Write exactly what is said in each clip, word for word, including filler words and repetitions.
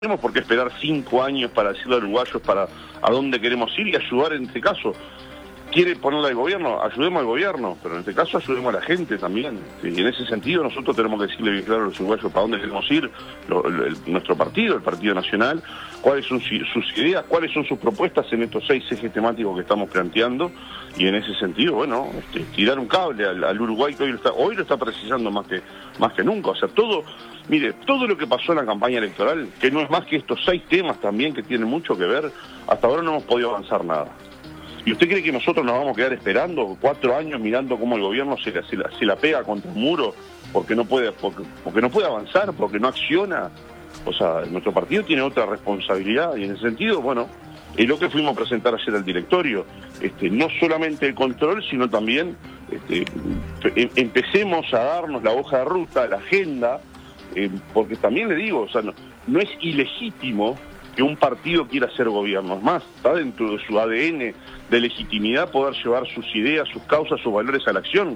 tenemos por qué esperar cinco años para decirle a los uruguayos para a dónde queremos ir y ayudar en este caso. ¿Quiere ponerle al gobierno? Ayudemos al gobierno, pero en este caso ayudemos a la gente también. Y en ese sentido nosotros tenemos que decirle bien claro a los uruguayos para dónde queremos ir, lo, el, nuestro partido, el Partido Nacional, cuáles son sus ideas, cuáles son sus propuestas en estos seis ejes temáticos que estamos planteando. Y en ese sentido, bueno, este, tirar un cable al, al Uruguay que hoy lo está, hoy lo está precisando más que, más que nunca. O sea, todo, mire, todo lo que pasó en la campaña electoral, que no es más que estos seis temas también que tienen mucho que ver, hasta ahora no hemos podido avanzar nada. ¿Y usted cree que nosotros nos vamos a quedar esperando cuatro años mirando cómo el gobierno se la, se la, se la pega contra un muro porque no puede, porque, porque no puede avanzar, porque no acciona? O sea, nuestro partido tiene otra responsabilidad y en ese sentido, bueno, es lo que fuimos a presentar ayer al directorio. Este, no solamente el control, sino también este, em, empecemos a darnos la hoja de ruta, la agenda, eh, porque también le digo, o sea, no, no es ilegítimo que un partido quiera hacer gobierno. Es más, está dentro de su A D N de legitimidad poder llevar sus ideas, sus causas, sus valores a la acción.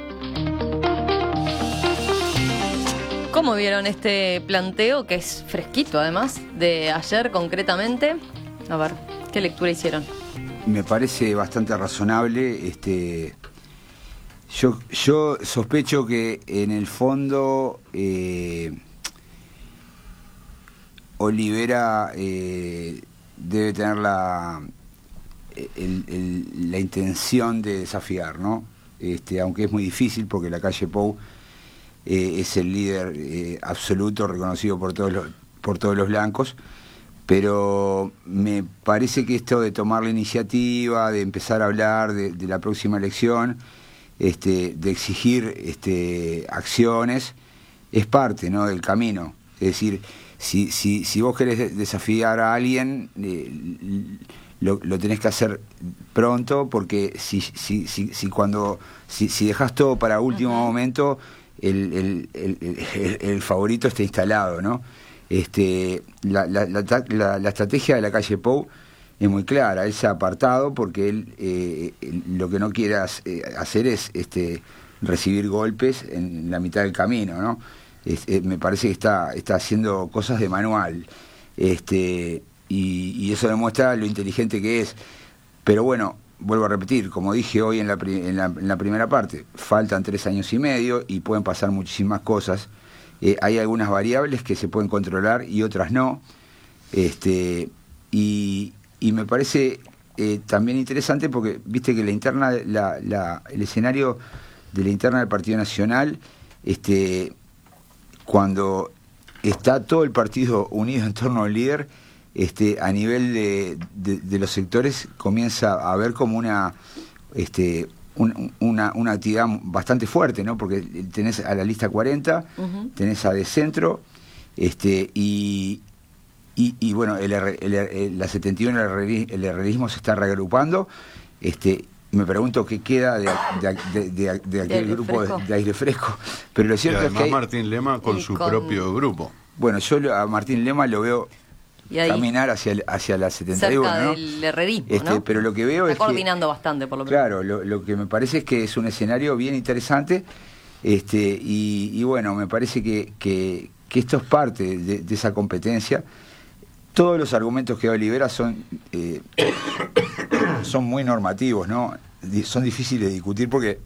¿Cómo vieron este planteo, que es fresquito además, de ayer concretamente? A ver, ¿qué lectura hicieron? Me parece bastante razonable. Este, yo, yo sospecho que en el fondo eh, Olivera eh, debe tener la, el, el, la intención de desafiar, ¿no? Este, aunque es muy difícil porque la calle Pou eh, es el líder eh, absoluto, reconocido por todos los, por todos los blancos. Pero me parece que esto de tomar la iniciativa, de empezar a hablar de, de la próxima elección, este, de exigir este, acciones, es parte, ¿no?, del camino. Es decir, si, si, si vos querés desafiar a alguien, eh, lo, lo tenés que hacer pronto, porque si, si, si, si, cuando, si, si dejás todo para último uh-huh. momento, el, el, el, el, el favorito está instalado, ¿no? Este, la, la, la, la, la estrategia de la calle Pou es muy clara. Él se ha apartado porque él eh, lo que no quiere hacer es este, recibir golpes en la mitad del camino, ¿no? Es, eh, me parece que está, está haciendo cosas de manual, este, y, y eso demuestra lo inteligente que es. Pero bueno, vuelvo a repetir, como dije hoy en la, en la, en la primera parte, faltan tres años y medio y pueden pasar muchísimas cosas. Eh, hay algunas variables que se pueden controlar y otras no, este, y, y me parece eh, también interesante porque viste que la interna, la, la, el escenario de la interna del Partido Nacional, este, cuando está todo el partido unido en torno al líder, este, a nivel de, de, de los sectores comienza a haber como una este, Un, una, una actividad bastante fuerte, ¿no? Porque tenés a la lista cuarenta, uh-huh. tenés a de centro, este, y, y, y bueno, el, el, el, la setenta y uno, el, el herrerismo se está reagrupando. Este, me pregunto qué queda de, de, de, de, de aquel de grupo de, de aire fresco. Pero lo cierto y además es que hay, Martín Lema con su con... propio grupo. Bueno, yo a Martín Lema lo veo caminar hacia hacia la setenta y uno, cerca ¿no? del herrerismo, este, ¿no? Pero lo que veo está es coordinando que, bastante, por lo menos. Claro, lo, lo que me parece es que es un escenario bien interesante, este, y, y bueno, me parece que, que, que esto es parte de, de esa competencia. Todos los argumentos que da Olivera son, eh, son muy normativos, ¿no? Son difíciles de discutir porque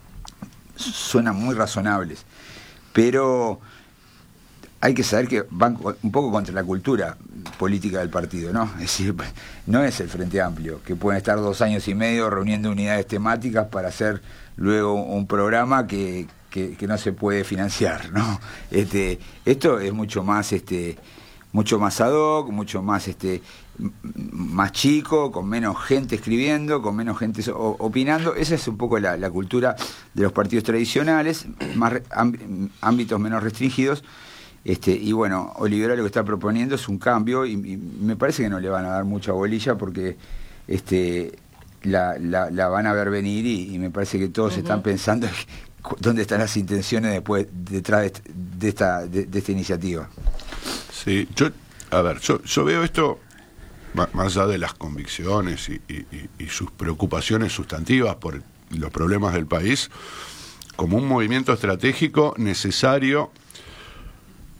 suenan muy razonables, pero hay que saber que van un poco contra la cultura política del partido, ¿no? Es decir, no es el Frente Amplio, que pueden estar dos años y medio reuniendo unidades temáticas para hacer luego un programa que, que, que no se puede financiar, ¿no? Este, esto es mucho más, este, mucho más ad hoc, mucho más, este, más chico, con menos gente escribiendo, con menos gente opinando. Esa es un poco la, la cultura de los partidos tradicionales, más ámbitos menos restringidos. Este, y bueno, Olivera lo que está proponiendo es un cambio y, y me parece que no le van a dar mucha bolilla porque este, la, la, la van a ver venir y, y me parece que todos uh-huh. están pensando dónde están las intenciones después detrás de, de, esta, de, de esta iniciativa. Sí, yo, a ver, yo, yo veo esto más allá de las convicciones y, y, y sus preocupaciones sustantivas por los problemas del país como un movimiento estratégico necesario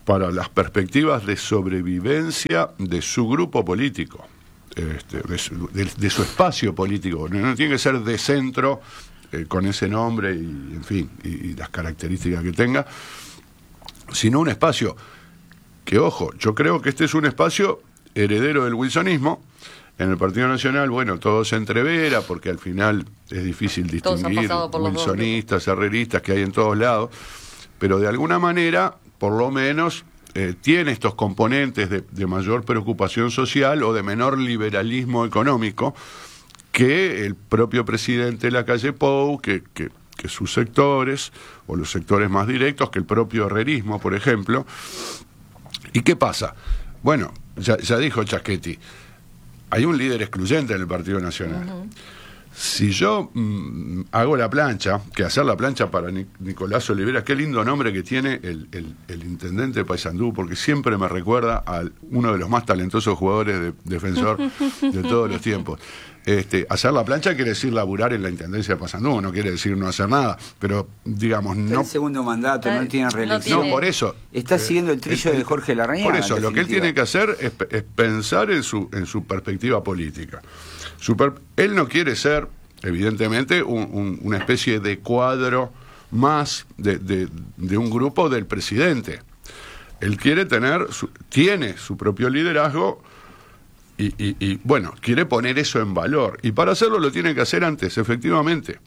para las perspectivas de sobrevivencia de su grupo político, este, de, su, de, de su espacio político. No, no tiene que ser de centro, eh, con ese nombre y, en fin, y, y las características que tenga, sino un espacio que, ojo, yo creo que este es un espacio heredero del wilsonismo. En el Partido Nacional, bueno, todo se entrevera, porque al final es difícil distinguir wilsonistas, herreristas, que hay en todos lados, pero de alguna manera, por lo menos, eh, tiene estos componentes de, de mayor preocupación social o de menor liberalismo económico que el propio presidente Lacalle Pou, que, que, que sus sectores, o los sectores más directos, que el propio herrerismo, por ejemplo. ¿Y qué pasa? Bueno, ya, ya dijo Chaschetti, hay un líder excluyente en el Partido Nacional. Uh-huh. Si yo mmm, hago la plancha, que hacer la plancha para Nic- Nicolás Olivera, qué lindo nombre que tiene el, el, el intendente de Paysandú, porque siempre me recuerda a uno de los más talentosos jugadores de defensor de todos los tiempos. Este, hacer la plancha quiere decir laburar en la intendencia de Paysandú, no quiere decir no hacer nada, pero digamos Está no. el segundo mandato, no tiene reelección. No, tiene... por eso. Está eh, siguiendo el trillo eh, de Jorge Larrañaga. Por eso, lo que él tiene que hacer es, es pensar en su, en su perspectiva política. Super, él no quiere ser, evidentemente, un, un, una especie de cuadro más de, de, de un grupo del presidente. Él quiere tener, su, tiene su propio liderazgo y, y, y, bueno, quiere poner eso en valor. Y para hacerlo lo tiene que hacer antes, efectivamente.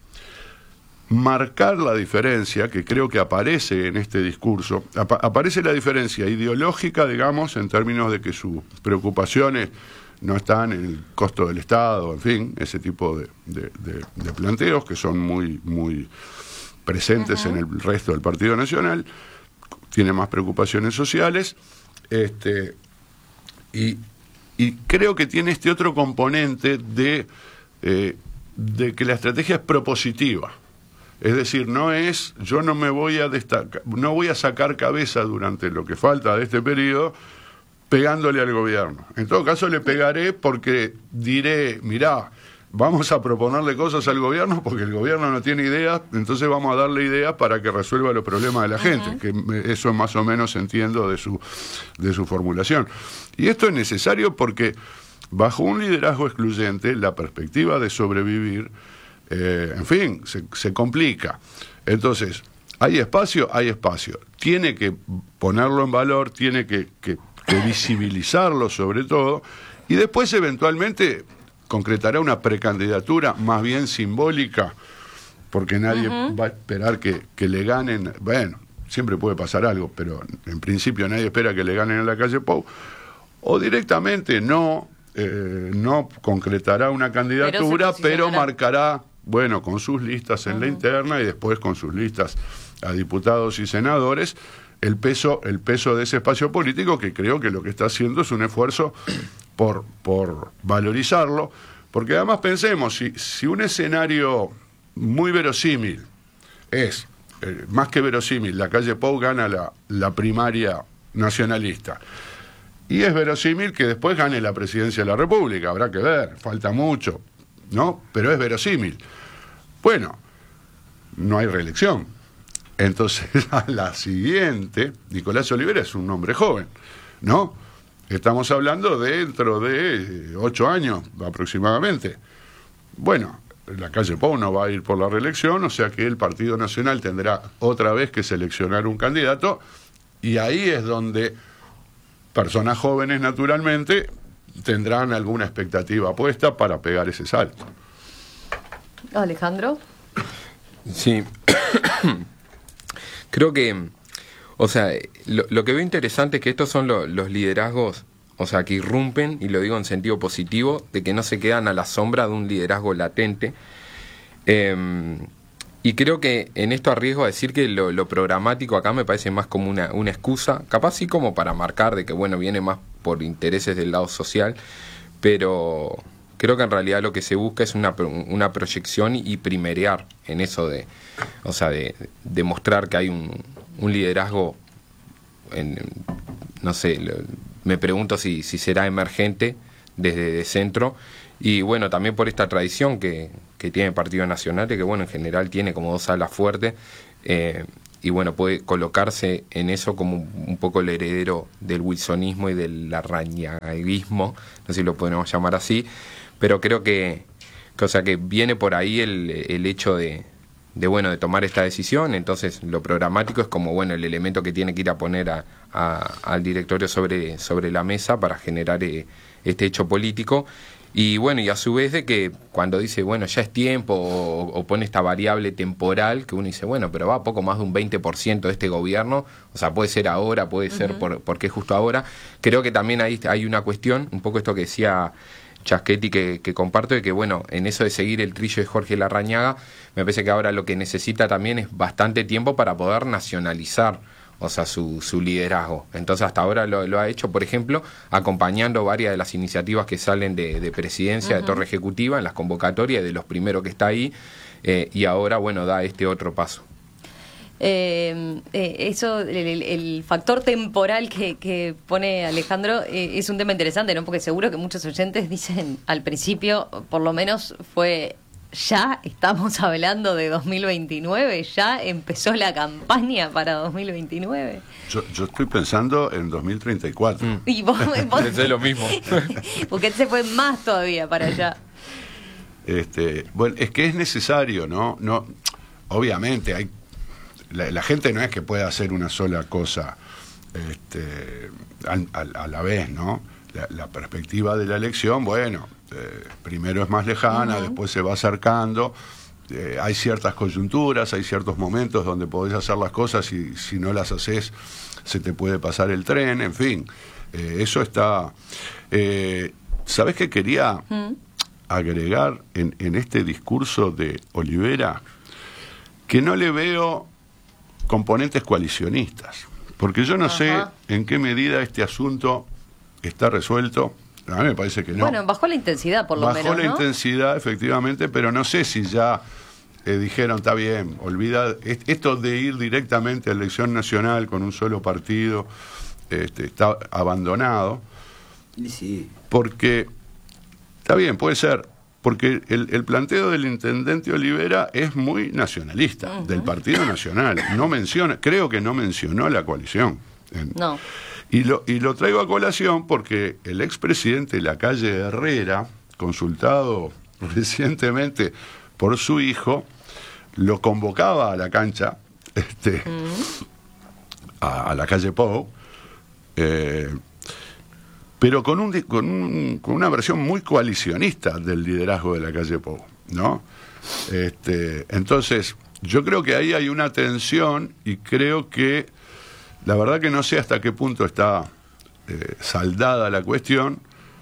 Marcar la diferencia, que creo que aparece en este discurso, apa- aparece la diferencia ideológica, digamos, en términos de que sus preocupaciones no están en el costo del Estado, en fin, ese tipo de, de, de, de planteos que son muy, muy presentes uh-huh. en el resto del Partido Nacional. Tiene más preocupaciones sociales, este, y, y creo que tiene este otro componente de, eh, de que la estrategia es propositiva. Es decir, no es, yo no me voy a destacar, no voy a sacar cabeza durante lo que falta de este periodo pegándole al gobierno. En todo caso le pegaré porque diré, mirá, vamos a proponerle cosas al gobierno porque el gobierno no tiene ideas, entonces vamos a darle ideas para que resuelva los problemas de la gente, uh-huh. que eso más o menos entiendo de su, de su formulación. Y esto es necesario porque bajo un liderazgo excluyente, la perspectiva de sobrevivir, eh, en fin, se, se complica. Entonces, ¿hay espacio? Hay espacio. Tiene que ponerlo en valor, tiene que, que, que visibilizarlo sobre todo, y después eventualmente concretará una precandidatura más bien simbólica, porque nadie uh-huh. va a esperar que, que le ganen. Bueno, siempre puede pasar algo, pero en principio nadie espera que le ganen en Lacalle Pou, o directamente no, eh, no concretará una candidatura, pero, pero marcará, bueno, con sus listas en uh-huh. la interna y después con sus listas a diputados y senadores, el peso, el peso de ese espacio político, que creo que lo que está haciendo es un esfuerzo por, por valorizarlo, porque además pensemos, si, si un escenario muy verosímil es, eh, más que verosímil, Lacalle Pou gana la, la primaria nacionalista, y es verosímil que después gane la presidencia de la República, habrá que ver, falta mucho, ¿no? Pero es verosímil. Bueno, no hay reelección. Entonces, a la siguiente, Nicolás Olivera es un hombre joven, ¿no? Estamos hablando de dentro de ocho años aproximadamente. Bueno, Lacalle Pou no va a ir por la reelección, o sea que el Partido Nacional tendrá otra vez que seleccionar un candidato, y ahí es donde personas jóvenes, naturalmente, tendrán alguna expectativa puesta para pegar ese salto. Alejandro. Sí. Creo que, o sea, lo, lo que veo interesante es que estos son lo, los liderazgos, o sea, que irrumpen, y lo digo en sentido positivo, de que no se quedan a la sombra de un liderazgo latente. Eh, y creo que en esto arriesgo a decir que lo, lo programático acá me parece más como una, una excusa, capaz sí como para marcar de que, bueno, viene más por intereses del lado social, pero creo que en realidad lo que se busca es una, una proyección y primerear en eso de, o sea, de, de mostrar que hay un, un liderazgo, en, no sé, lo, me pregunto si, si será emergente desde el centro, y bueno, también por esta tradición que, que tiene el Partido Nacional, y que bueno, en general tiene como dos alas fuertes, eh, y bueno, puede colocarse en eso como un, un poco el heredero del wilsonismo y del arrañaguismo, no sé si lo podemos llamar así, pero creo que, que o sea, que viene por ahí el, el hecho de, de, bueno, de tomar esta decisión. Entonces lo programático es como, bueno, el elemento que tiene que ir a poner a, a, al directorio sobre, sobre la mesa para generar eh, este hecho político. Y bueno, y a su vez de que cuando dice, bueno, ya es tiempo, o, o pone esta variable temporal, que uno dice, bueno, pero va poco más de un veinte por ciento de este gobierno, o sea, puede ser ahora, puede uh-huh. ser por, porque es justo ahora. Creo que también ahí hay una cuestión, un poco esto que decía Chasquetti, que, que comparto, de que bueno, en eso de seguir el trillo de Jorge Larrañaga, me parece que ahora lo que necesita también es bastante tiempo para poder nacionalizar, o sea, su, su liderazgo. Entonces hasta ahora lo, lo ha hecho, por ejemplo, acompañando varias de las iniciativas que salen de, de presidencia, uh-huh. de Torre Ejecutiva, en las convocatorias, de los primeros que está ahí, eh, y ahora, bueno, da este otro paso. Eh, eh, eso, el, el factor temporal que, que pone Alejandro eh, es un tema interesante, ¿no? Porque seguro que muchos oyentes dicen, al principio, por lo menos fue... Ya estamos hablando de dos mil veintinueve, ya empezó la campaña para dos mil veintinueve. Yo, yo estoy pensando en dos mil treinta y cuatro. Mm. Y vos, vos es lo mismo. Porque él se fue más todavía para allá. Este, bueno, es que es necesario, ¿no? No, obviamente hay la, la gente no es que pueda hacer una sola cosa este, a, a, a la vez, ¿no? La, la perspectiva de la elección, bueno, eh, primero es más lejana, uh-huh. después se va acercando, eh, hay ciertas coyunturas, hay ciertos momentos donde podés hacer las cosas y si no las haces se te puede pasar el tren, en fin, eh, eso está... Eh, ¿Sabés qué quería uh-huh. agregar en, en este discurso de Olivera? Que no le veo componentes coalicionistas, porque yo no uh-huh. sé en qué medida este asunto está resuelto. A mí me parece que no. Bueno, bajó la intensidad por lo bajó menos, la ¿no? intensidad, efectivamente, pero no sé si ya eh, dijeron, está bien, olvida esto de ir directamente a elección nacional con un solo partido, este, está abandonado. Sí. Porque, está bien, puede ser, porque el, el planteo del intendente Olivera es muy nacionalista, uh-huh. del Partido Nacional. No menciona, creo que no mencionó la coalición. En, no. Y lo, y lo traigo a colación porque el expresidente Lacalle Herrera, consultado recientemente por su hijo, lo convocaba a la cancha, este, mm. a, a la calle Pou, eh, pero con, un, con, un, con una versión muy coalicionista del liderazgo de la calle Pou, ¿no? Este, entonces, yo creo que ahí hay una tensión y creo que la verdad que no sé hasta qué punto está eh, saldada la cuestión,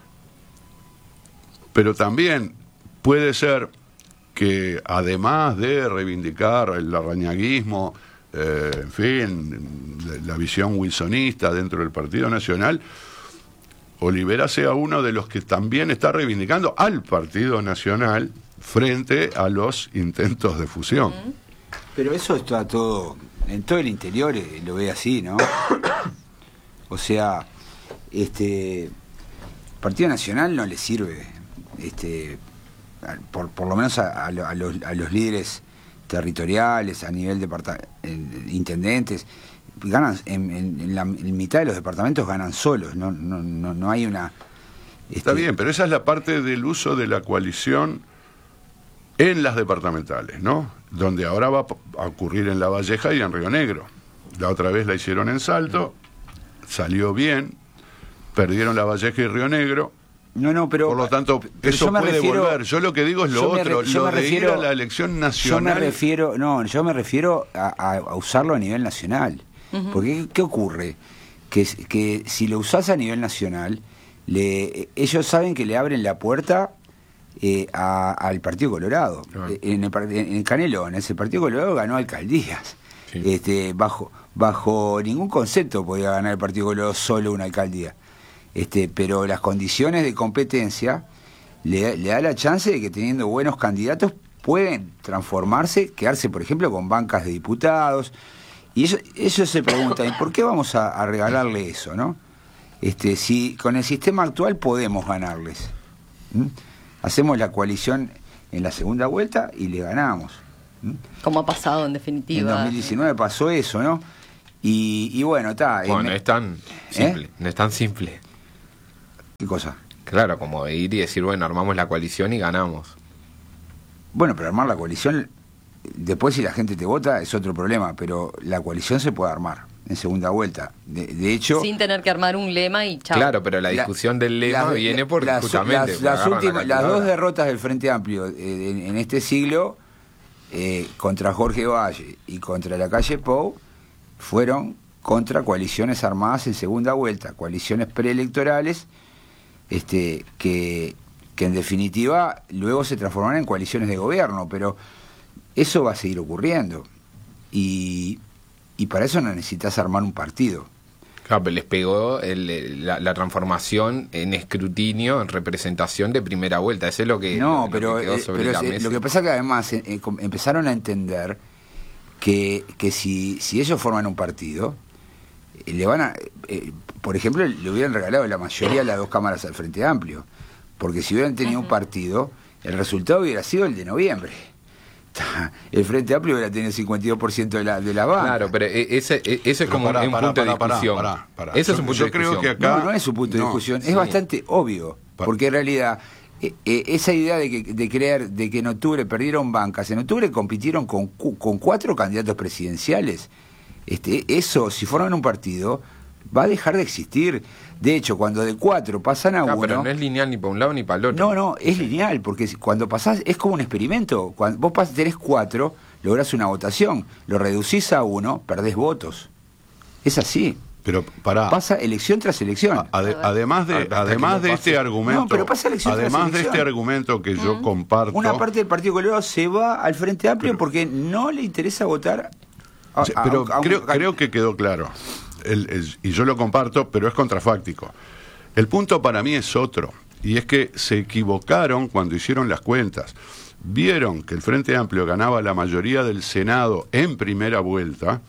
pero también puede ser que además de reivindicar el larrañaguismo, eh, en fin, la, la visión wilsonista dentro del Partido Nacional, Olivera sea uno de los que también está reivindicando al Partido Nacional frente a los intentos de fusión. Pero eso está todo... En todo el interior eh, lo ve así, ¿no? O sea, este Partido Nacional no le sirve, este, por, por lo menos a, a, los, a los líderes territoriales, a nivel de intendentes, ganan en, en, en la en mitad de los departamentos ganan solos, no, no, no, no hay una... Este... Está bien, pero esa es la parte del uso de la coalición en las departamentales, ¿no? Donde ahora va a ocurrir en La Valleja y en Río Negro. La otra vez la hicieron en Salto, salió bien, perdieron La Valleja y Río Negro. No, no, pero... Por lo tanto, eso puede refiero, volver. Yo lo que digo es lo otro, re, lo de refiero, ir a la elección nacional... Yo me refiero, no, yo me refiero a, a usarlo a nivel nacional. Uh-huh. Porque, ¿qué ocurre? Que, que si lo usás a nivel nacional, le, ellos saben que le abren la puerta... Eh, a, al Partido Colorado. Claro. En, el, en Canelones, ese Partido Colorado ganó alcaldías. Sí. Este, bajo, bajo ningún concepto podía ganar el Partido Colorado solo una alcaldía. Este, pero las condiciones de competencia le, le da la chance de que teniendo buenos candidatos pueden transformarse, quedarse, por ejemplo, con bancas de diputados. Y eso, eso se pregunta, ¿y por qué vamos a, a regalarle eso, no? Este, si con el sistema actual podemos ganarles. ¿Mm? Hacemos la coalición en la segunda vuelta y le ganamos. Como ha pasado en definitiva. En dos mil diecinueve pasó eso, ¿no? Y, y bueno, está... Bueno, no es tan simple, ¿Eh? no es tan simple. ¿Qué cosa? Claro, como ir y decir, bueno, armamos la coalición y ganamos. Bueno, pero armar la coalición, después si la gente te vota es otro problema, pero la coalición se puede armar en segunda vuelta. De, de hecho... Sin tener que armar un lema y chao. Claro, pero la discusión la, del lema la, viene por las, justamente... Las, las, últimas, la las dos derrotas del Frente Amplio eh, en, en este siglo, eh, contra Jorge Valle y contra la calle Pou, fueron contra coaliciones armadas en segunda vuelta, coaliciones preelectorales, este, que, que en definitiva luego se transformaron en coaliciones de gobierno, pero eso va a seguir ocurriendo. Y, y para eso no necesitas armar un partido. Claro, pero les pegó el, la, la transformación en escrutinio, en representación de primera vuelta. Eso es lo que, no, lo pero, que quedó eh, sobre pero la eh, mesa. Lo que pasa es que además eh, eh, empezaron a entender que, que si, si ellos forman un partido, eh, le van a, eh, por ejemplo, le hubieran regalado la mayoría de las dos cámaras al Frente Amplio, porque si hubieran tenido un partido, el resultado hubiera sido el de noviembre. El Frente Amplio hubiera tenido el cincuenta y dos por ciento de la, de la banca. Claro, pero ese, ese es como pará, un pará, punto pará, de discusión. pará, pará, pará. Ese Yo- es un punto yo de creo discusión. que acá- No, no es un punto de no, discusión, sí. es bastante obvio, porque en realidad eh, eh, esa idea de que de creer de que en octubre perdieron bancas, en octubre compitieron con cu- con cuatro candidatos presidenciales. Este, eso, si forman un partido, va a dejar de existir. De hecho, cuando de cuatro pasan a Ah, uno, pero no es lineal ni para un lado ni para el otro. no, no, es lineal, porque si- cuando pasás, es como un experimento. Cuando vos pas, tenés cuatro, lográs una votación, lo reducís a uno, perdés votos. Es así. Pero pará. Pasa elección tras elección. Ade- además de, Hasta además que de no este pase. argumento, No, pero pasa elección tras además de elección. este argumento que yo comparto, Una parte del Partido Colorado se va al Frente Amplio porque no le interesa votar. a- Sí, a- pero a un- creo, creo que quedó claro. El- el- y yo lo comparto, pero es contrafáctico. El punto para mí es otro, y es que se equivocaron cuando hicieron las cuentas. Vieron que el Frente Amplio ganaba la mayoría del Senado en primera vuelta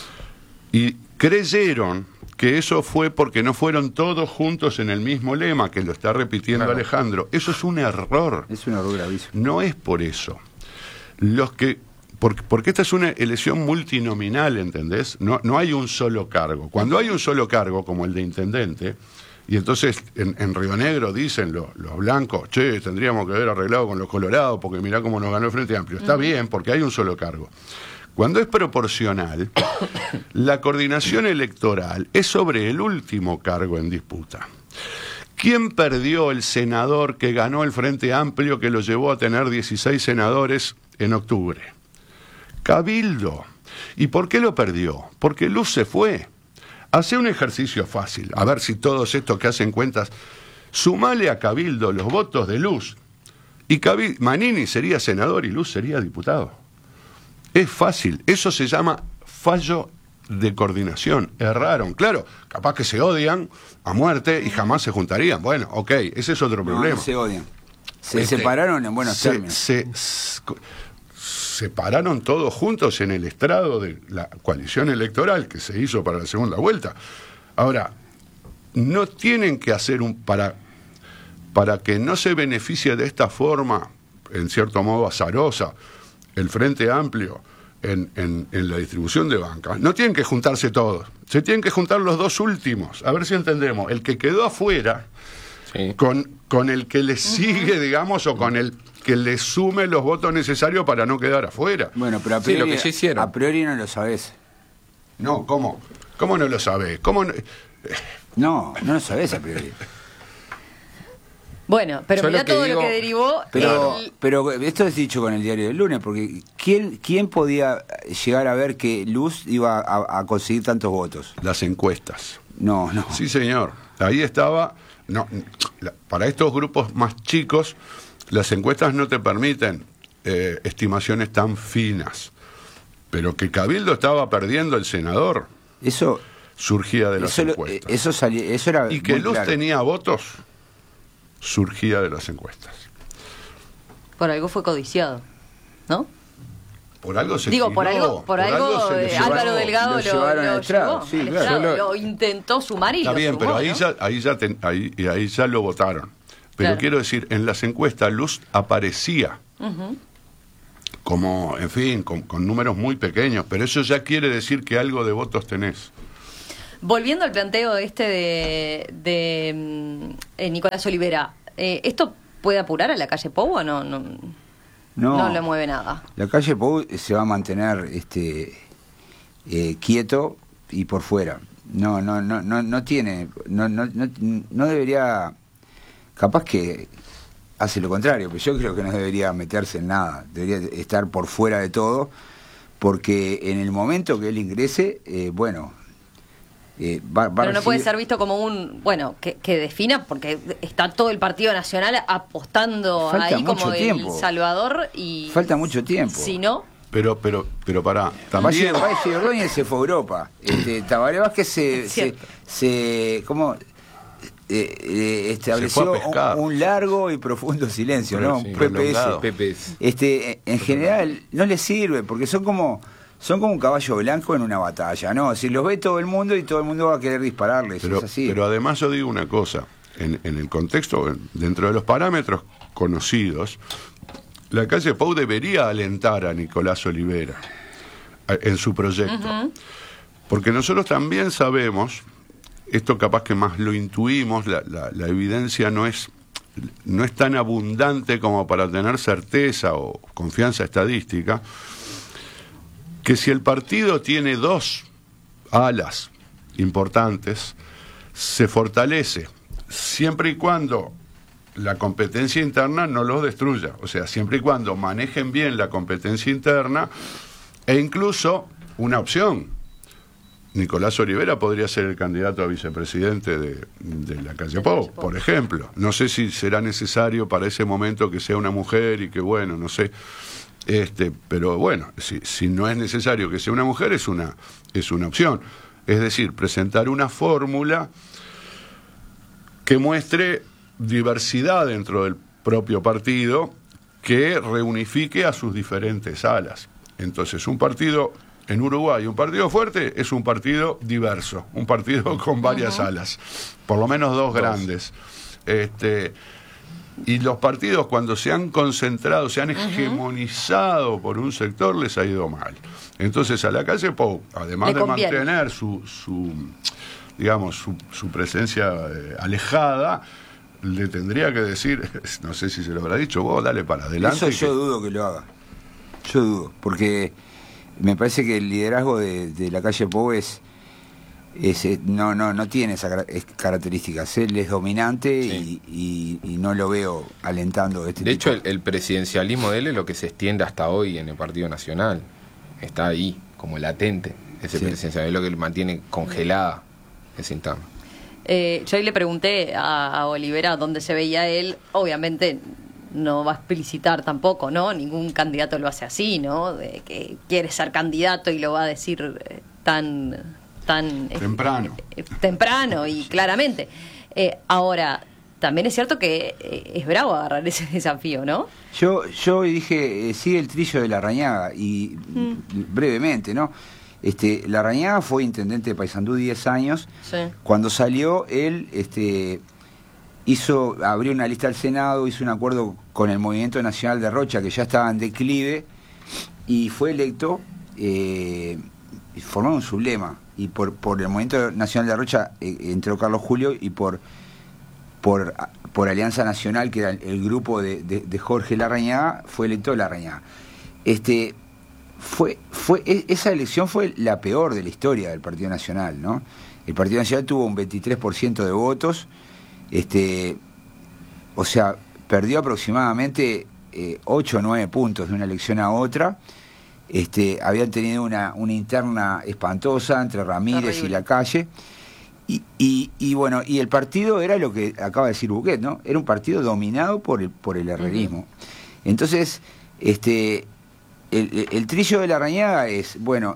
y creyeron que eso fue porque no fueron todos juntos en el mismo lema, que lo está repitiendo Claro. Alejandro. Eso es un error. Es un error gravísimo. No es por eso. Los que porque, porque esta es una elección multinominal, ¿entendés? No, no hay un solo cargo. Cuando hay un solo cargo, como el de intendente, y entonces en, en Río Negro dicen los, los blancos, che, tendríamos que haber arreglado con los colorados, porque mirá cómo nos ganó el Frente Amplio. Está bien, porque hay un solo cargo. Cuando es proporcional, la coordinación electoral es sobre el último cargo en disputa. ¿Quién perdió el senador que ganó el Frente Amplio, que lo llevó a tener dieciséis senadores en octubre? Cabildo. ¿Y por qué lo perdió? Porque Luz se fue. Hace un ejercicio fácil, a ver si todos estos que hacen cuentas, sumale a Cabildo los votos de Luz, y Cabil- Manini sería senador y Luz sería diputado. Es fácil, eso se llama fallo de coordinación. Erraron, claro, capaz que se odian a muerte y jamás se juntarían. Bueno, ok, ese es otro No, problema. no se odian. Se Este, separaron en buenos se, términos. se- s- co- separaron todos juntos en el estrado de la coalición electoral que se hizo para la segunda vuelta. Ahora, no tienen que hacer un para para que no se beneficie de esta forma, en cierto modo azarosa, el Frente Amplio en, en, en la distribución de bancas. No tienen que juntarse todos, se tienen que juntar los dos últimos, a ver si entendemos. El que quedó afuera Sí. con, con el que le sigue, digamos, o con el que le sume los votos necesarios para no quedar afuera. Bueno, pero a Sí, lo priori, que ya hicieron. a priori no lo sabés. No, ¿cómo? ¿Cómo no lo sabés? ¿Cómo no? No, no lo sabés a priori. Bueno, pero Yo mirá lo que todo digo- lo que derivó. Pero, el- pero esto es dicho con el diario del lunes, porque ¿quién, quién podía llegar a ver que Luz iba a, a conseguir tantos votos? Las encuestas. No, no. Sí, señor. Ahí estaba. No, la- para estos grupos más chicos, las encuestas no te permiten eh, estimaciones tan finas. Pero que Cabildo estaba perdiendo el senador Eso, surgía de las eso, lo- encuestas. eso, salía, eso era y que muy Luz claro. tenía votos surgía de las encuestas. Por algo fue codiciado, ¿no? Por algo se Digo, por tiró, algo, por algo, se le eh, llevó. Álvaro Delgado lo lo, llevaron lo al estrado, llevó sí, al claro. estrado, Yo lo- lo intentó sumar y Está lo bien, sumó, pero ahí ¿no? ya, ahí ya, ten- ahí, y ahí ya lo votaron. Pero Claro. quiero decir, en las encuestas Luz aparecía. como, en fin, con, con números muy pequeños, pero eso ya quiere decir que algo de votos tenés. Volviendo al planteo este de, de eh, Nicolás Olivera, eh, ¿esto puede apurar a la calle Pou o no? No, No, no le mueve nada. La calle Pou se va a mantener este eh, quieto y por fuera. No, no, no, no, no tiene, no, no, no, no debería, capaz que hace lo contrario, pero yo creo que no debería meterse en nada, debería estar por fuera de todo, porque en el momento que él ingrese, eh, bueno, eh, va, va pero no recibir... puede ser visto como un, bueno, que, que defina, porque está todo el Partido Nacional apostando Falta ahí como mucho el tiempo. Salvador y... Falta mucho tiempo. Si no... Pero, pero, pero pará, Valle, también... Valle Ordóñez se fue a Europa. Este, Tabaré Vázquez se, Es se, cierto. se ¿cómo? Eh, eh, estableció Se fue a pescar. un, un largo y profundo silencio, Pero ¿no? sí, Un P P S. prolongado. P P S. Este, en general no les sirve porque son como son como un caballo blanco en una batalla, ¿no? Si los ve todo el mundo y todo el mundo va a querer dispararles, Pero, es así. pero además yo digo una cosa, en, en el contexto, en- dentro de los parámetros conocidos, la calle Pou debería alentar a Nicolás Olivera a- en su proyecto. Ujú. Porque nosotros también sabemos, esto capaz que más lo intuimos, la, la- la evidencia no es, no es tan abundante como para tener certeza o confianza estadística, que si el partido tiene dos alas importantes, se fortalece, siempre y cuando la competencia interna no los destruya, o sea, siempre y cuando manejen bien la competencia interna, e incluso una opción. Nicolás Olivera podría ser el candidato a vicepresidente de, de la calle Pou, por ejemplo. No sé si será necesario para ese momento que sea una mujer y que, bueno, no sé. Este, pero bueno, si, si no es necesario que sea una mujer, es una, es una opción. Es decir, presentar una fórmula que muestre diversidad dentro del propio partido, que reunifique a sus diferentes alas. Entonces, un partido en Uruguay, un partido fuerte, es un partido diverso, un partido con varias uh-huh. alas, por lo menos dos, dos. grandes. Este, y los partidos, cuando se han concentrado, se han hegemonizado uh-huh. por un sector, les ha ido mal. Entonces, a la calle Pou, además de mantener su, su digamos, su, su presencia eh, alejada, le tendría que decir, no sé si se lo habrá dicho, vos dale para adelante. Eso yo que... dudo que lo haga. Yo dudo, porque me parece que el liderazgo de, de la calle Pou es, es no no no tiene esas características. Él es dominante sí. y, y, y no lo veo alentando este de tipo. hecho, el, el presidencialismo de él es lo que se extiende hasta hoy en el Partido Nacional. Está ahí, como latente, ese sí. presidencialismo, es lo que mantiene congelada esa interna. Eh, yo ahí le pregunté a, a Olivera dónde se veía él. Obviamente no va a explicitar tampoco, ¿no? Ningún candidato lo hace así, ¿no? De que quiere ser candidato y lo va a decir eh, tan tan temprano, eh, temprano y claramente. Eh, ahora, también es cierto que eh, es bravo agarrar ese desafío, ¿no? Yo yo dije, eh, sigue el trillo de Larrañaga y mm. brevemente, ¿no? Este, Larrañaga fue intendente de Paysandú diez años. Sí. Cuando salió, él este, hizo, abrió una lista al Senado, hizo un acuerdo con el Movimiento Nacional de Rocha, que ya estaba en declive, y fue electo, eh, formaron un sublema, y por, por el Movimiento Nacional de Rocha eh, entró Carlos Julio, y por, por, por Alianza Nacional, que era el, el grupo de, de, de Jorge Larrañaga, fue electo Larrañaga. Este... Fue, fue, esa elección fue la peor de la historia del Partido Nacional, ¿no? El Partido Nacional tuvo un veintitrés por ciento de votos, este, o sea, perdió aproximadamente eh, ocho o nueve puntos de una elección a otra. Este, habían tenido una, una interna espantosa entre Ramírez Horrible. y Lacalle. Y, y, y bueno, y el partido era lo que acaba de decir Buquet, ¿no? Era un partido dominado por el, por el herrerismo. Uh-huh. Entonces, este... El, el trillo de Larrañaga es, bueno,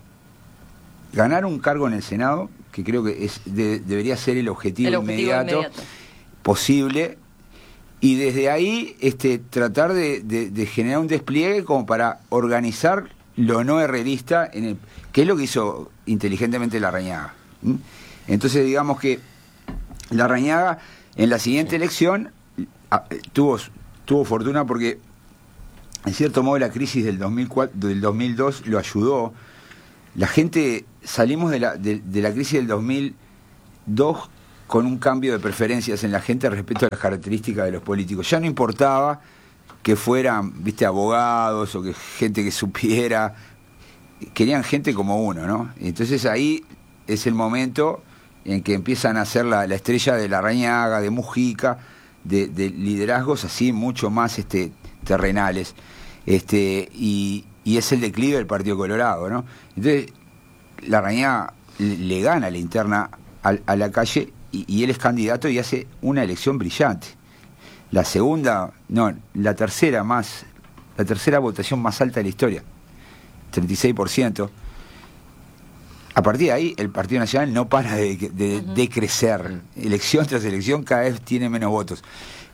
ganar un cargo en el Senado, que creo que es de, debería ser el objetivo, el objetivo inmediato, inmediato posible, y desde ahí este, tratar de, de, de generar un despliegue como para organizar lo no herrerista, en el, que es lo que hizo inteligentemente Larrañaga. ¿Mm? Entonces, digamos que Larrañaga en la siguiente elección a, tuvo, tuvo fortuna porque en cierto modo la crisis del dos mil cuatro, del dos mil dos lo ayudó. La gente, salimos de la, de, de la crisis del dos mil dos con un cambio de preferencias en la gente respecto a las características de los políticos. Ya no importaba que fueran, viste, abogados o que gente que supiera, querían gente como uno, ¿no? Entonces ahí es el momento en que empiezan a ser la, la estrella de Larrañaga, de Mujica, de, de liderazgos así mucho más este, terrenales, este, y, y es el declive del Partido Colorado, ¿no? Entonces Larrañaga le, le gana la interna a, a la Calle y, y él es candidato y hace una elección brillante. La segunda, no, la tercera más, la tercera votación más alta de la historia, treinta y seis por ciento. A partir de ahí, el Partido Nacional no para de, de, uh-huh. de crecer. Elección tras elección, cada vez tiene menos votos.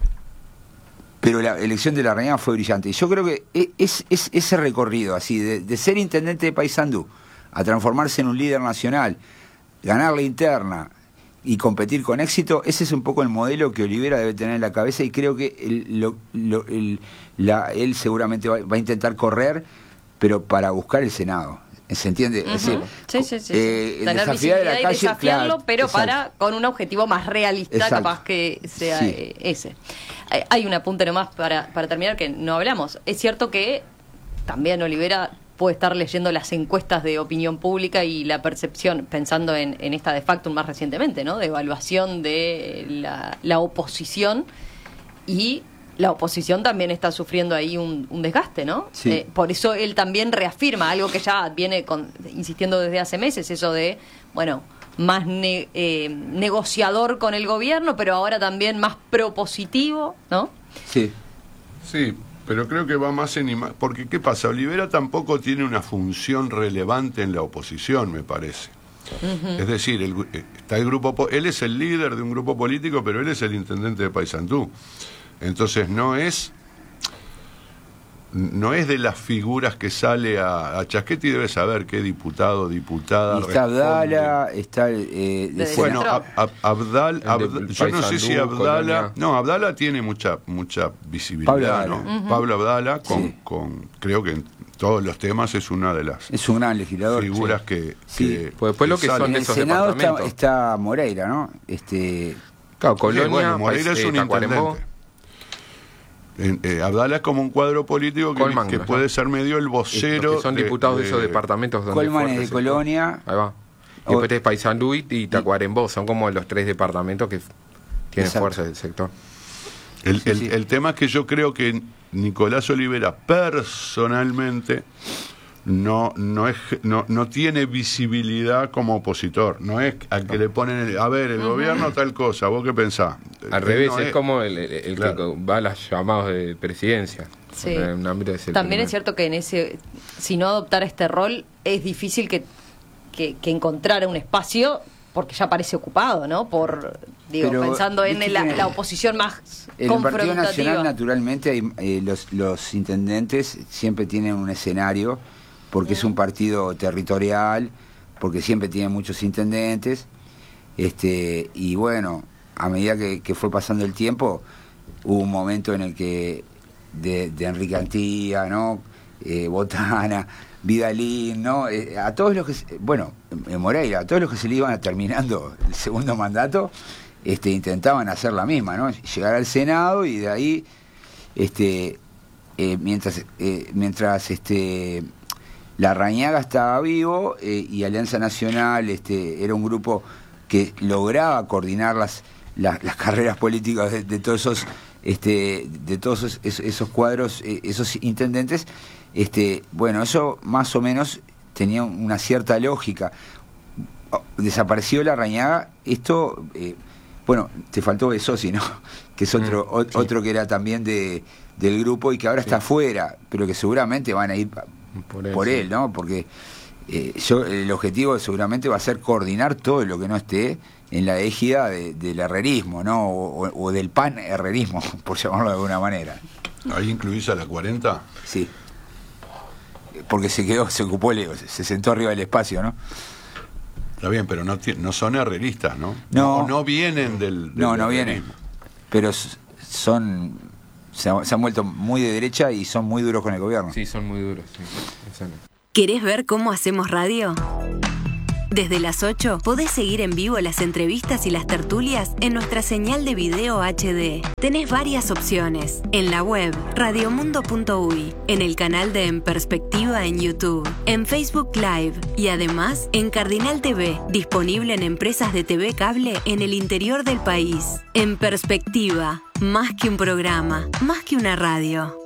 Pero la elección de Larrañaga fue brillante. Y yo creo que es, es ese recorrido, así, de, de ser intendente de Paysandú a transformarse en un líder nacional, ganar la interna y competir con éxito, ese es un poco el modelo que Olivera debe tener en la cabeza, y creo que el, lo, lo, el, la, él seguramente va, va a intentar correr, pero para buscar el Senado. ¿Se entiende? Uh-huh. Es decir, sí, sí, sí. Eh, Tener visibilidad de la y calle, desafiarlo, claro, pero exacto. para con un objetivo más realista, Exacto. capaz que sea Sí. eh, ese. Hay, hay un apunte nomás para, para terminar que no hablamos. Es cierto que también Olivera puede estar leyendo las encuestas de opinión pública y la percepción, pensando en, en esta de Factum más recientemente, ¿no? De evaluación de la, la oposición, y la oposición también está sufriendo ahí un, un desgaste, ¿no? Sí. Eh, por eso él también reafirma algo que ya viene con, insistiendo desde hace meses, eso de, bueno, más ne, eh, negociador con el gobierno, pero ahora también más propositivo, ¿no? Sí. Sí, pero creo que va más en ima- porque ¿qué pasa? Olivera tampoco tiene una función relevante en la oposición, me parece. Uh-huh. Es decir, el, está el grupo, él es el líder de un grupo político, pero él es el intendente de Paysandú. Entonces no es no es de las figuras que sale a, a Chasquetti, debe saber qué diputado, diputada. Y está responde. Abdala, está eh, de Bueno, Senado. Ab- Ab- Abdal, El Abd- de yo no sé si Paysandú, Abdala, Colonia. no, Abdala tiene mucha mucha visibilidad, Pablo Abdala. ¿no? Uh-huh. Pablo Abdala, con, Sí. con creo que en todos los temas es una de las Es un gran legislador. figuras Sí. que, Sí. que- Pues después lo que salen. son En de el esos Senado está, departamentos. está Moreira, ¿no? Este, Claro, Colonia, Sí, bueno, Moreira Pais- es un eh, Tacuarembó. intendente. En- eh, Abdala es como un cuadro político que, Colman, que ¿no? puede ser medio el vocero. Los que son de- diputados de, de- esos departamentos donde Colman fuerte es de ese- Colonia. Ahí va. Y después es Paysandú y y Tacuarembó, son como los tres departamentos que tienen Exacto. fuerza del sector. El, Sí, el- sí. el tema es que yo creo que Nicolás Olivera personalmente no no es no, no tiene visibilidad como opositor. No es al que le ponen, el- a ver, el gobierno tal cosa, ¿vos qué pensás? Al Él revés, no es como el, el- el Claro. que va a las llamadas de presidencia. Sí. En un ámbito de ese También primer- es cierto que en ese, si no adoptara este rol, es difícil que, que, que encontrara un espacio, porque ya parece ocupado, ¿no? Por, digo, Pero, pensando en viste la, que la oposición más En el Partido confrontativa. Nacional, naturalmente, hay, eh, los, los intendentes siempre tienen un escenario, porque es un partido territorial, porque siempre tiene muchos intendentes, este y bueno, a medida que, que fue pasando el tiempo, hubo un momento en el que de, de Enrique Antía, ¿no? Eh, Botana, Vidalín, ¿no? Eh, a todos los que, se- bueno, en Moreira, a todos los que se le iban terminando el segundo mandato, este, intentaban hacer la misma, ¿no? Llegar al Senado y de ahí, este, eh, mientras, eh, mientras, este, Larrañaga estaba vivo eh, y Alianza Nacional, este, era un grupo que lograba coordinar las, las, las carreras políticas de, de todos esos, este, de todos esos, esos, esos cuadros, eh, esos intendentes. Este, bueno, eso más o menos tenía una cierta lógica. Oh, desapareció Larrañaga, esto, eh, bueno, te faltó Besosi, ¿no? Que es otro, Mm, o- sí. otro que era también de, del grupo y que ahora Sí. está afuera, pero que seguramente van a ir Por él, por sí. él, ¿no? Porque eh, yo el objetivo seguramente va a ser coordinar todo lo que no esté en la égida de- del herrerismo, ¿no? O, o- o del pan herrerismo, por llamarlo de alguna manera. ¿Ahí incluís a la cuarenta? Sí. Porque se quedó, se ocupó, el- se sentó arriba del espacio, ¿no? Está bien, pero no, ti- no son herreristas, ¿no? No. no, no vienen del, del No, no vienen. herrerismo. Pero s- son se, ha- se han vuelto muy de derecha y son muy duros con el gobierno. Sí, son muy duros. Sí. Exacto. ¿Querés ver cómo hacemos radio? Desde las ocho podés seguir en vivo las entrevistas y las tertulias en nuestra señal de video H D. Tenés varias opciones. En la web radiomundo punto uy, en el canal de En Perspectiva en YouTube, en Facebook Live y además en Cardinal T V, disponible en empresas de T V cable en el interior del país. En Perspectiva, más que un programa, más que una radio.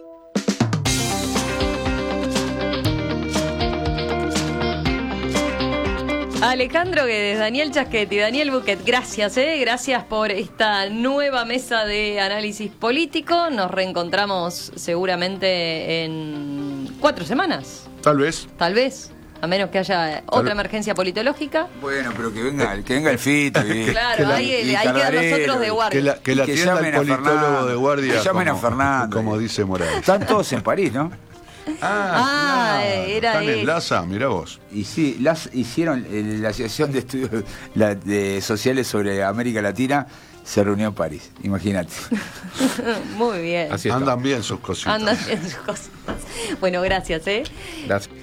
Alejandro Guedes, Daniel Chasquetti, Daniel Buquet, gracias, ¿eh? Gracias por esta nueva mesa de análisis político. Nos reencontramos seguramente en cuatro semanas. Tal vez. Tal vez, a menos que haya otra emergencia politológica. Bueno, pero que venga, que venga el Fito. Y, Claro, que la- ahí, y ahí quedan Cardarello, nosotros de y guardia. Que la, que la Y que atienda llamen el a politólogo Fernando, de guardia. que llamen a como, Fernando. como dice Morales. Están todos en París, ¿no? Ah, claro. era Están en él. Laza, mirá vos. Y sí, las hicieron, eh, la Asociación de Estudios la- de Sociales sobre América Latina se reunió en París, imagínate. Muy bien. Así está. Andan bien sus cositas. Andan en sus cosas. Bueno, gracias, ¿eh? Gracias.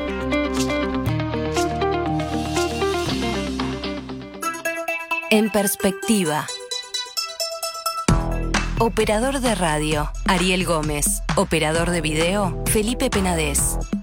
En Perspectiva. Operador de radio, Ariel Gómez. Operador de video, Felipe Penades.